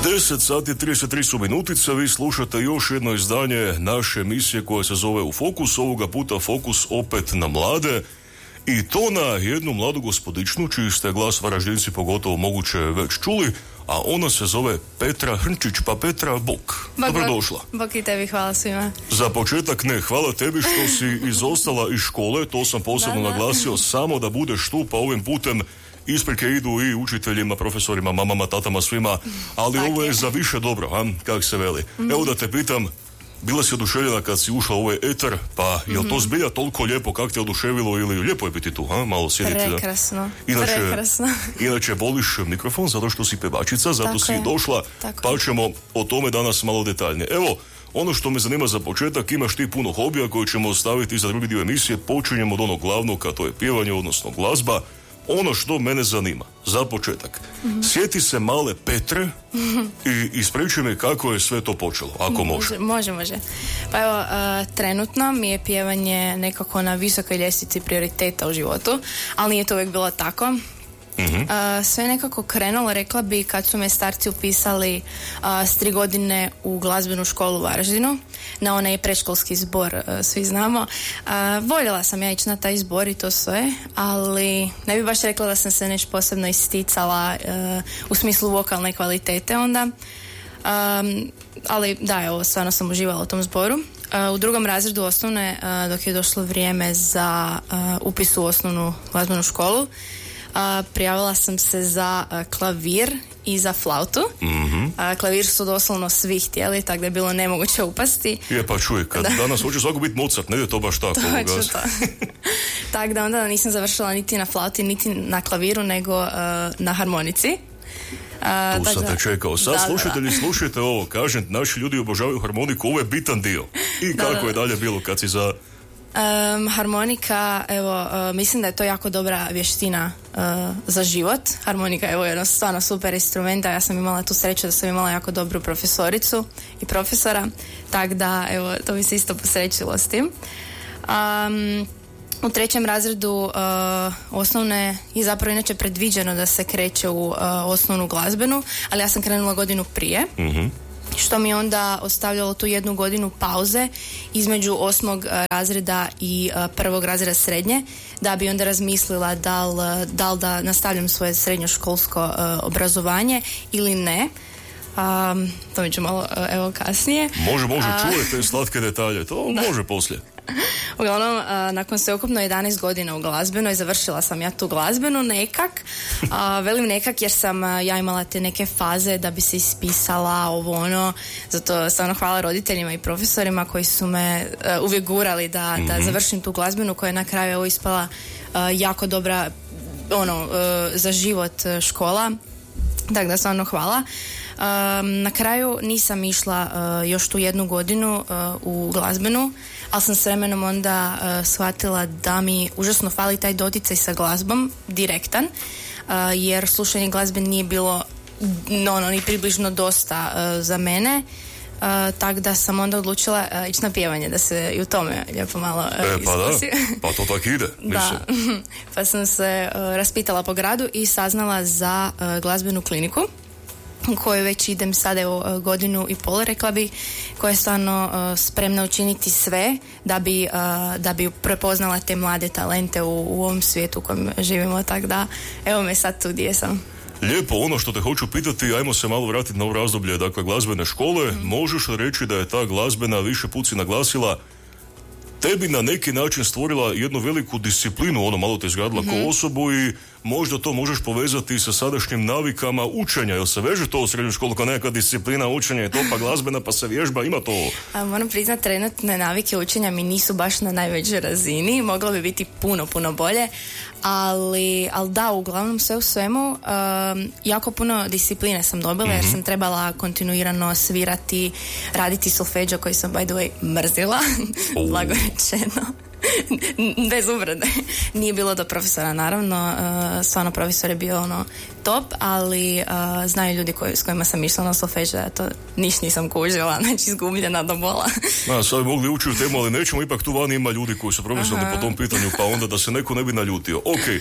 10 sati 33 su minutice, vi slušate još jedno izdanje naše emisije koja se zove U fokus, ovoga puta fokus opet na mlade i to na jednu mladu gospodičnu čiji ste glas Varaždinci pogotovo moguće već čuli, a ona se zove Petra Hrnčić. Pa Petra, bok. Dobrodošla. Bok i tebi, hvala svima. Za početak hvala tebi što si izostala iz škole, to sam posebno naglasio, samo da budeš tu, pa ovim putem isprike idu i učiteljima, profesorima, mamama, tatama, svima, ali ovo je za više dobro, kak se veli. Evo da te pitam, bila si oduševljena kad si ušla u ovaj eter, pa je li to zbilja toliko lijepo, kak te oduševilo ili lijepo je biti tu, malo sjediti? Prekrasno, prekrasno. Inače voliš mikrofon zato što si pevačica, zato tako si je došla, pa ćemo o tome danas malo detaljnije. Evo, ono što me zanima za početak, imaš ti puno hobija koje ćemo ostaviti za drugi dio emisije, počinjemo od onog glavnog, a to je pjevanje, odnosno glazba. Ono što mene zanima, za početak, sjeti se male Petre i ispričaj mi kako je sve to počelo, ako može. Može. Pa evo, trenutno mi je pjevanje nekako na visokoj ljestvici prioriteta u životu, ali nije to uvijek bilo tako. Sve nekako krenulo, rekla bi, kad su me starci upisali s 3 godine u glazbenu školu u Varaždinu, na onaj predškolski zbor, svi znamo. Voljela sam ja ići na taj zbor i to sve, ali ne bi baš rekla da sam se nešto posebno isticala u smislu vokalne kvalitete onda. Ali da, evo, stvarno sam uživala u tom zboru. U 2. razredu osnovne, dok je došlo vrijeme za upis u osnovnu glazbenu školu, prijavila sam se za klavir i za flautu. Klavir su doslovno svi htjeli, tako da je bilo nemoguće upasti. Pa čuj, kad danas hoće svako biti Mozart, ne je to baš tako. To. Tako da onda nisam završila niti na flauti, niti na klaviru, nego na harmonici. Tu sam te čekao. Sad slušatelji, slušajte ovo, kažem, naši ljudi obožavaju harmoniku, ovo je bitan dio. I kako je dalje bilo kad si za... Harmonika, evo, mislim da je to jako dobra vještina za život. Harmonika je evo stvarno super instrument, a ja sam imala tu sreću da sam imala jako dobru profesoricu i profesora, tako da evo, to mi se isto posrećilo s tim. U 3. razredu osnovne je zapravo inače predviđeno da se kreće u osnovnu glazbenu, ali ja sam krenula godinu prije. Što mi onda ostavljalo tu 1 godinu pauze između 8. razreda i 1. razreda srednje, da bi onda razmislila da li da nastavljam svoje srednjoškolsko obrazovanje ili ne. To mi ću malo evo kasnije. Može, čujete slatke detalje, to može poslije. Uglavnom, nakon sveukupno 11 godina u glazbenoj, završila sam ja tu glazbenu nekak. Velim nekak jer sam ja imala te neke faze da bi se ispisala ovo ono. Zato stvarno hvala roditeljima i profesorima koji su me uvijek gurali da završim tu glazbenu koja je na kraju evo ispala jako dobra za život škola. Tako da stvarno hvala. Na kraju nisam išla još tu 1 godinu u glazbenu, ali sam s vremenom onda shvatila da mi užasno fali taj doticaj sa glazbom, direktan, jer slušanje glazbe nije bilo ni približno dosta za mene. Tako da sam onda odlučila ići na pjevanje, da se i u tome lijepo malo iskusi. Pa to tako ide. Da. Pa sam se raspitala po gradu i saznala za glazbenu kliniku u kojoj već idem sada evo 1,5 godinu, rekla bi, koja je stvarno spremna učiniti sve da bi prepoznala te mlade talente u ovom svijetu u kojem živimo, tako da evo me sad tu gdje sam. Lijepo, ono što te hoću pitati, ajmo se malo vratiti na ovo razdoblje, dakle, glazbene škole. Možeš reći da je ta glazbena, više put si naglasila, tebi na neki način stvorila jednu veliku disciplinu, malo te izgradila kao osobu i možda to možeš povezati sa sadašnjim navikama učenja, jel se veže to u srednju školu kao neka disciplina učenja je to, pa glazbena, pa se vježba, ima to? Moram priznati, trenutne navike učenja mi nisu baš na najvećoj razini, moglo bi biti puno bolje, ali da, uglavnom sve u svemu jako puno discipline sam dobila jer sam trebala kontinuirano svirati, raditi solfeđo koji sam by the way mrzila, blago rečeno. Bez uvrede. Nije bilo do profesora, naravno. Stvarno profesor je bio top, ali znaju ljudi s kojima sam išla na solfeđo, ja to nisam kužila, znači izgubljena do bola. Sad bi mogli ući u temu, ali nećemo, ipak tu vani ima ljudi koji su profesionalni po tom pitanju, pa onda da se neko ne bi naljutio. Ok,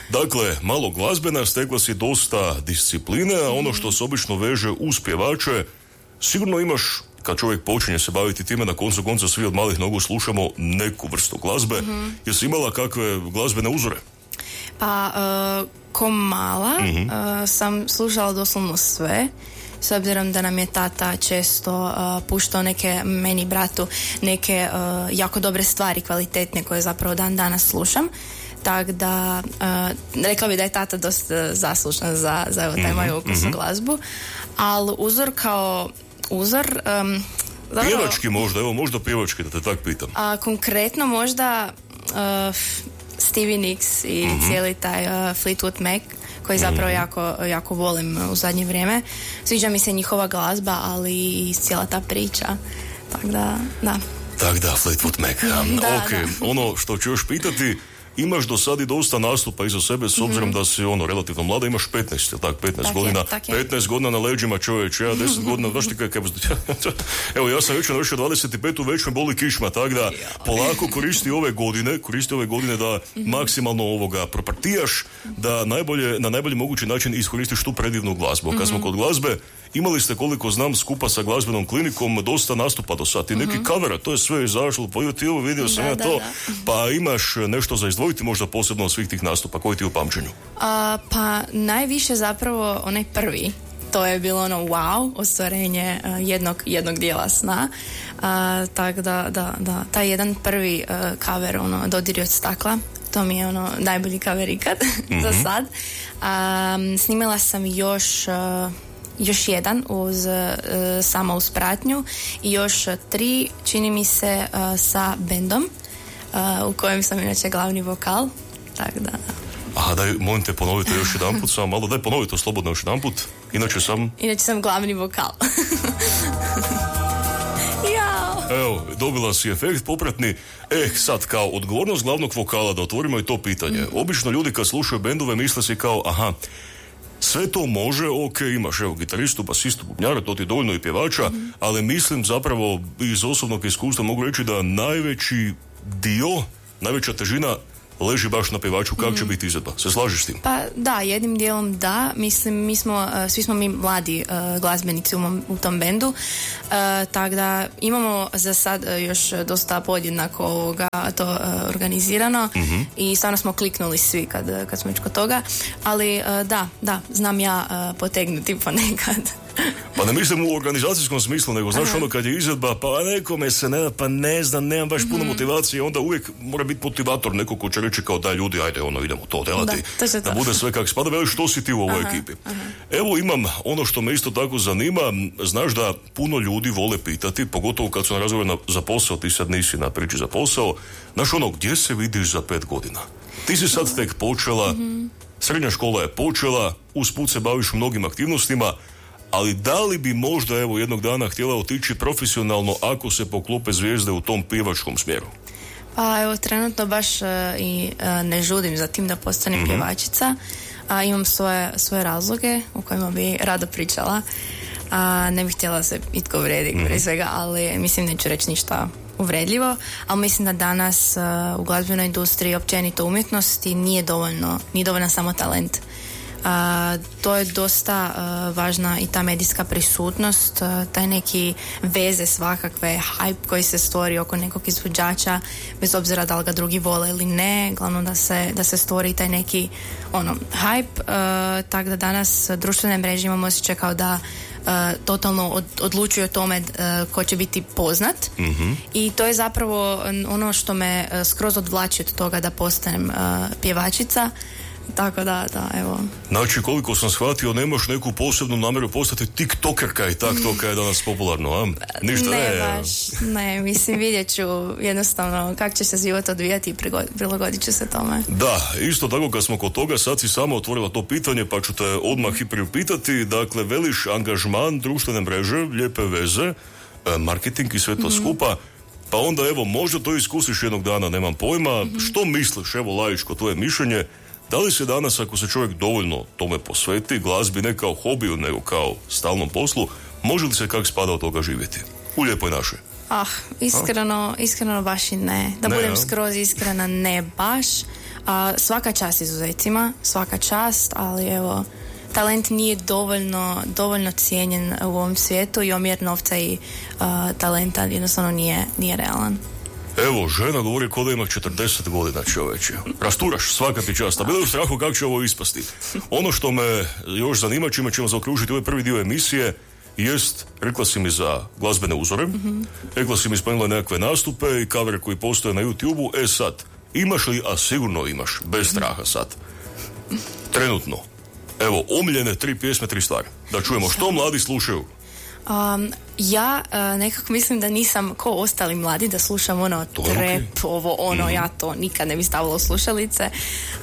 Dakle, malo glazbena, stekla si dosta discipline, a ono što se obično veže uz pjevače, sigurno imaš, kad čovjek počinje se baviti time, na koncu konca svi od malih nogu slušamo neku vrstu glazbe. Jesi imala kakve glazbene uzore? Pa, ko mala sam slušala doslovno sve, s obzirom da nam je tata često puštao meni bratu neke jako dobre stvari, kvalitetne, koje zapravo dan danas slušam. Tako da, rekla bi da je tata dosta zaslužan za taj moj ukus u glazbu. Ali uzor kao uzor... Pjevački možda, evo možda pjevački, da te tak pitam. Konkretno možda Stevie Nicks i cijeli taj Fleetwood Mac, koji zapravo jako volim u zadnje vrijeme. Sviđa mi se njihova glazba, ali i cijela ta priča. Tako da, da. Tak da, Fleetwood Mac. Ok, ono što ću još pitati, imaš do sad i dosta nastupa iza sebe, s obzirom da si relativno mlada, imaš 15 godina. 15 godina na leđima, čovječ, ja 10 godina, znaš ti kaj... Evo, ja sam već navršio 25, već me boli kičma, tako da polako koristi ove godine da maksimalno propartijaš, da na najbolji mogući način iskoristiš tu predivnu glazbu. Kad smo kod glazbe, imali ste, koliko znam, skupa sa glazbenom klinikom dosta nastupa do sad i neki kavera, to je sve izašlo po YouTube, vidio sam pa imaš nešto za izdvojiti možda posebno od svih tih nastupa, koji ti u pamćenju? Pa najviše zapravo onaj prvi, to je bilo ono wow, ostvarenje jednog dijela sna, tako da, taj jedan prvi cover, Dodiri od stakla, to mi je najbolji cover ikad za sad. Snimala sam još jedan uz sama uz pratnju i još 3, čini mi se, sa bendom u kojem sam inače glavni vokal, tako da... Aha, daj, molim te, ponovite još jedan put, samo malo, daj ponovite slobodno još jedan put, inače sam glavni vokal. Evo, dobila si efekt popratni. Sad kao odgovornost glavnog vokala, da otvorimo i to pitanje. Obično ljudi kad slušaju bendove misle si kao, aha, sve to može, ok, imaš gitaristu, basistu, bubnjara, to ti je dovoljno i pjevača, ali mislim zapravo iz osobnog iskustva mogu reći da najveća težina leži baš na pjevaču, kako će biti izvedba. Se slažeš s tim? Pa da, jednim dijelom da. Mislim, svi smo mi mladi glazbenici u tom bendu, tako da imamo za sad još dosta podjednako to organizirano i stvarno smo kliknuli svi kad smo već kod toga, ali da, znam ja potegnuti ponekad. Pa ne mislim u organizacijskom smislu, nego znaš kad je izvedba, pa nekome se ne znam, nemam baš puno motivacije, onda uvijek mora biti motivator, neko ko će reći kao da ljudi, ajde idemo to delati, da bude sve kako spada. Veli, što si ti u ovoj ekipi? Evo imam ono što me isto tako zanima, znaš da puno ljudi vole pitati, pogotovo kad su na razgovoru za posao, ti sad nisi na priči za posao, znaš gdje se vidiš za 5 godina? Ti si sad tek počela, srednja škola je počela, usput se baviš mnogim aktivnostima, ali da li bi možda jednog dana htjela otići profesionalno ako se poklope zvijezde u tom pjevačkom smjeru? Pa trenutno baš i ne žudim za tim da postanem pjevačica. Imam svoje razloge u kojima bi rado pričala. Ne bih htjela se itko uvrediti prije svega, ali mislim neću reći ništa uvredljivo, ali mislim da danas u glazbenoj industriji, općenito umjetnosti, nije dovoljno samo talent. To je dosta važna i ta medijska prisutnost, taj neki veze svakakve, hype koji se stvori oko nekog izvođača, bez obzira da li ga drugi vole ili ne, glavno da se stvori taj neki hype, tako da danas društvene mreže imamo osjećaj kao da totalno odlučuju o tome ko će biti poznat i to je zapravo ono što me skroz odvlači od toga da postanem pjevačica. Tako da, evo. Znači, koliko sam shvatio, nemaš neku posebnu namjeru postati tiktokerka i tak to kaj je danas popularno, a? Ništa ne, mislim, vidjet ću jednostavno kako će se život odvijati i prilagodit ću se tome. Da, isto tako kad smo kod toga, sad si sama otvorila to pitanje, pa ću te odmah i priupitati. Dakle, veliš angažman, društvene mreže, lijepe veze, marketing i sve to skupa. Pa onda, možda to iskusiš jednog dana, nemam pojma. Što misliš, laičko, tvoje mišljenje, da li se danas, ako se čovjek dovoljno tome posveti, glazbi ne kao hobiju, nego kao stalnom poslu, može li se kak spada od toga živjeti? U lijepoj našoj. Iskreno baš i ne. Da budem skroz iskrena, ne baš. Svaka čast izuzecima, svaka čast, ali evo, talent nije dovoljno cijenjen u ovom svijetu i omjer novca i talenta jednostavno nije realan. Evo, žena govori ko da ima 40 godina, čoveče. Rasturaš, svaka ti čast. A bilo je u strahu kako će ovo ispasti. Ono što me još zanima, čime ćemo zaokružiti ovaj prvi dio emisije, jest, rekla si mi za glazbene uzore, rekla si mi spomenula nekakve nastupe i kavere koji postoje na YouTube-u. Sad, imaš li, a sigurno imaš, bez straha sad, trenutno, evo, omiljene 3 pjesme, 3 stvari. Da čujemo što mladi slušaju. Ja nekako mislim da nisam ko ostali mladi da slušam trap, ja to nikad ne bi stavila u slušalice,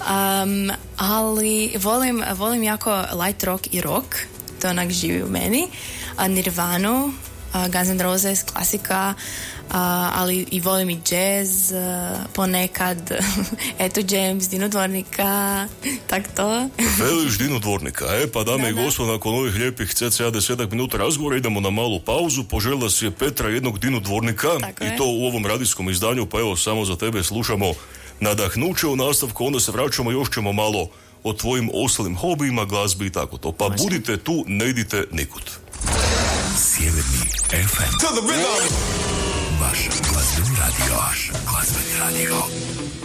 ali volim jako light rock i rock, to onak živi u meni, Nirvanu, Guns N' Roses, klasika, ali i volim i jazz, ponekad Eto James, Dinu Dvornika, tak to. Veliš Dinu Dvornika, pa dame i gospodo, nakon ovih lijepih cca 10 minuta razgovora idemo na malu pauzu. Poželjela si je Petra jednog Dinu Dvornika i to u ovom radijskom izdanju, pa evo samo za tebe slušamo nadahnuće u nastavku, onda se vraćamo, još ćemo malo o tvojim ostalim hobijima, glazbi i tako to. Pa budite tu, ne idite nikud. Sjeverni FM. Vaš glazbeni radio.